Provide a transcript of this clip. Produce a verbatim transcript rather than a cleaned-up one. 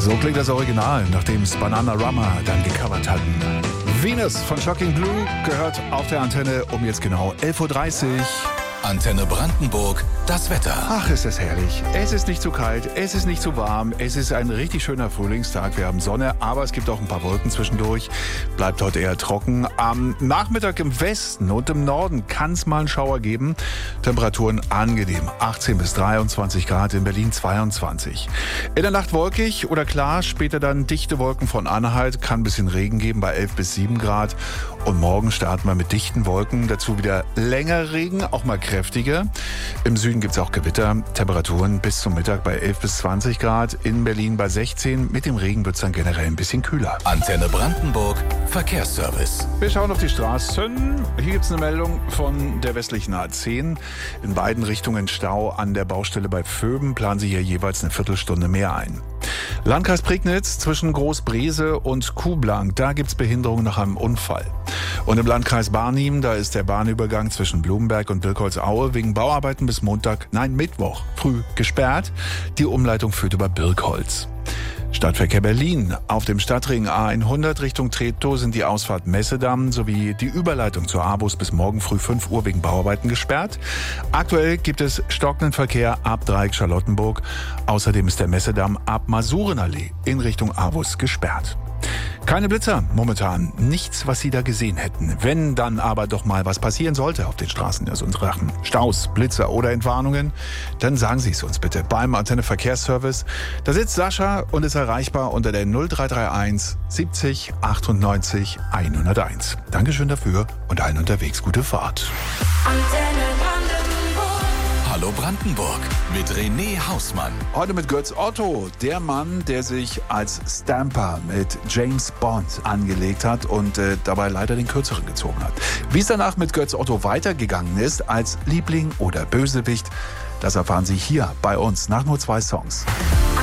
So klingt das Original, nachdem es Bananarama dann gecovert hatten. Venus von Shocking Blue gehört auf der Antenne um jetzt genau elf Uhr dreißig. Antenne Brandenburg, das Wetter. Ach, ist das herrlich. Es ist nicht zu kalt, es ist nicht zu warm. Es ist ein richtig schöner Frühlingstag. Wir haben Sonne, aber es gibt auch ein paar Wolken zwischendurch. Bleibt heute eher trocken. Am Nachmittag im Westen und im Norden kann es mal einen Schauer geben. Temperaturen angenehm. achtzehn bis dreiundzwanzig Grad, in Berlin zweiundzwanzig. In der Nacht wolkig oder klar, später dann dichte Wolken von Anhalt. Kann ein bisschen Regen geben bei elf bis sieben Grad. Und morgen starten wir mit dichten Wolken. Dazu wieder länger Regen, auch mal kräftiger. Im Süden gibt es auch Gewitter. Temperaturen bis zum Mittag bei elf bis zwanzig Grad. In Berlin bei sechzehn. Mit dem Regen wird es dann generell ein bisschen kühler. Antenne Brandenburg, Verkehrsservice. Wir schauen auf die Straßen. Hier gibt es eine Meldung von der westlichen A zehn. In beiden Richtungen Stau an der Baustelle bei Vöben. Planen Sie hier jeweils eine Viertelstunde mehr ein. Landkreis Prignitz zwischen Großbrese und Kuhblank. Da gibt es Behinderung nach einem Unfall. Und im Landkreis Barnim, da ist der Bahnübergang zwischen Blumenberg und Birkholzaue wegen Bauarbeiten bis Montag, nein Mittwoch, früh gesperrt. Die Umleitung führt über Birkholz. Stadtverkehr Berlin. Auf dem Stadtring A hundert Richtung Treptow sind die Ausfahrt Messedamm sowie die Überleitung zur A-Bus bis morgen früh fünf Uhr wegen Bauarbeiten gesperrt. Aktuell gibt es stockenden Verkehr ab Dreieck Charlottenburg. Außerdem ist der Messedamm ab Masurenallee in Richtung A-Bus gesperrt. Keine Blitzer momentan, nichts, was Sie da gesehen hätten. Wenn dann aber doch mal was passieren sollte auf den Straßen, also in Sachen Staus, Blitzer oder Entwarnungen, dann sagen Sie es uns bitte beim Antenne Verkehrsservice. Da sitzt Sascha und ist erreichbar unter der null drei drei eins siebzig achtundneunzig hunderteins. Dankeschön dafür und allen unterwegs gute Fahrt. Antenne Brandenburg. Hallo Brandenburg mit René Hausmann. Heute mit Götz Otto, der Mann, der sich als Stamper mit James Bond angelegt hat und äh, dabei leider den Kürzeren gezogen hat. Wie es danach mit Götz Otto weitergegangen ist, als Liebling oder Bösewicht, das erfahren Sie hier bei uns nach nur zwei Songs.